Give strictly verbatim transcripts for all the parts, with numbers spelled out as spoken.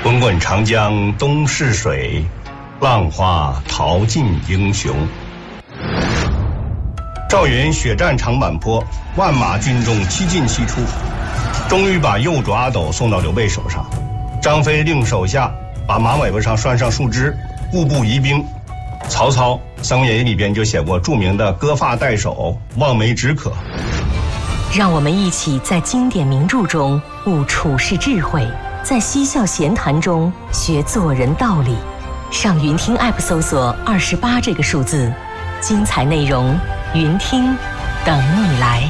滚滚长江东逝水，浪花淘尽英雄。赵云血战长坂坡，万马军中七进七出，终于把右主阿斗送到刘备手上。张飞令手下把马尾巴上拴上树枝，固步疑兵。曹操《三国演义》里边就写过著名的割发代首，望梅止渴。 让我们一起在经典名著中悟处世智慧，在嬉笑闲谈中学做人道理。上云听 App 搜索二十八这个数字，精彩内容云听等你来。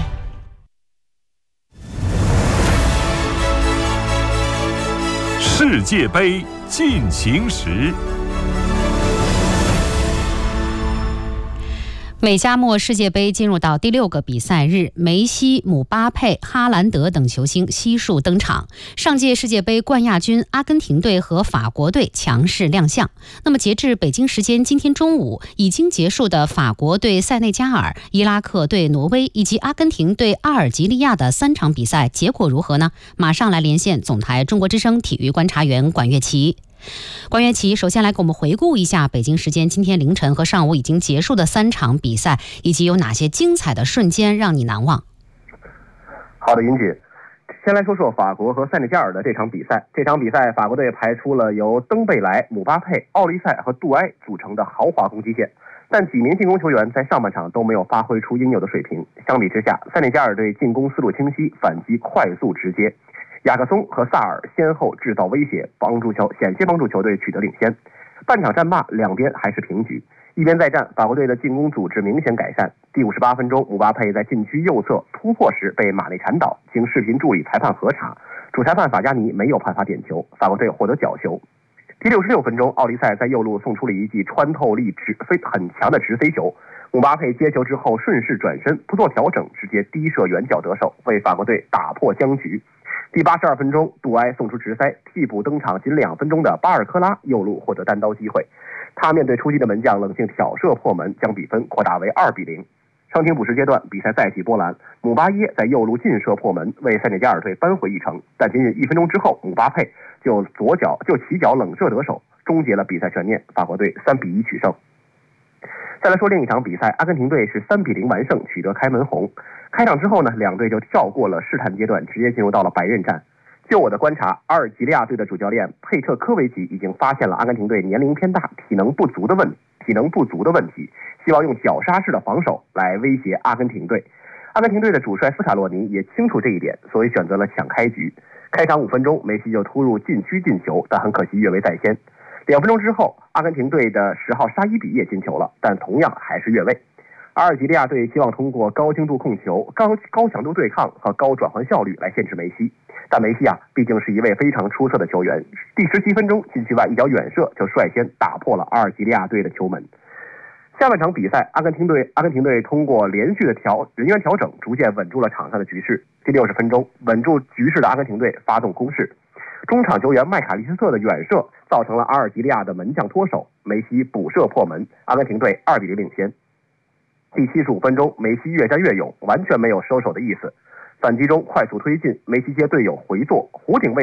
世界杯进行时。 美加墨世界杯进入到第六个比赛日，梅西、姆巴佩、哈兰德等球星悉数登场。上届世界杯冠亚军阿根廷队和法国队强势亮相。那么截至北京时间今天中午，已经结束的法国对塞内加尔、伊拉克对挪威以及阿根廷对阿尔及利亚的三场比赛结果如何呢？马上来连线总台中国之声体育观察员管乐琪。关元琪首先来给我们回顾一下北京时间今天凌晨和上午已经结束的三场比赛，以及有哪些精彩的瞬间让你难忘。 好的，云姐，先来说说法国和塞内加尔的这场比赛。这场比赛法国队排出了由登贝莱、姆巴佩、奥利塞和杜埃组成的豪华攻击线，但几名进攻球员在上半场都没有发挥出应有的水平。相比之下，塞内加尔队进攻思路清晰，反击快速直接，雅克松和萨尔先后制造威胁，帮助球险些帮助球队取得领先。半场战罢，两边还是平局。一边再战，法国队的进攻组织明显改善。第五十八分钟，姆巴佩在禁区右侧突破时被马内铲倒，经视频助理裁判核查，主裁判法加尼没有判罚点球，法国队获得角球。第六十六分钟，奥利塞在右路送出了一记穿透力直飞很强的直飞球，姆巴佩接球之后顺势转身，不做调整，直接低射远角得手，为法国队打破僵局。第八十二分钟，杜埃送出直塞，替补登场仅两分钟的巴尔科拉右路获得单刀机会，他面对出击的门将冷静挑射破门，将比分扩大为二比零。伤停补时阶段，比赛再起波澜，姆巴耶在右路劲射破门，为塞内加尔队扳回一城。但仅仅一分钟之后，姆巴佩就左脚就起脚冷射得手，终结了比赛悬念，法国队三比一取胜。再来说另一场比赛，阿根廷队是三比零完胜，取得开门红。开场之后呢，两队就跳过了试探阶段，直接进入到了百刃战。就我的观察，阿尔及利亚队的主教练佩特科维奇已经发现了阿根廷队年龄偏大、体能不足的问体能不足的问题，希望用绞杀式的防守来威胁阿根廷队。阿根廷队的主帅斯卡洛尼也清楚这一点，所以选择了抢开局。开场五分钟，梅西就突入禁区进球，但很可惜越位在先。两分钟之后，阿根廷队的十号沙伊比也进球了，但同样还是越位。阿尔及利亚队希望通过高精度控球、高高强度对抗和高转换效率来限制梅西，但梅西啊，毕竟是一位非常出色的球员。第十七分钟，禁区外一脚远射就率先打破了阿尔及利亚队的球门。下半场比赛，阿根廷队阿根廷队通过连续的调人员调整，逐渐稳住了场上的局势。第六十分钟，稳住局势的阿根廷队发动攻势，中场球员麦卡利斯特的远射造成了阿尔及利亚的门将脱手，梅西补射破门，阿根廷队二比零领先。第七十五分钟，梅西越战越勇，完全没有收手的意思。反击中快速推进，梅西接队友回做弧顶位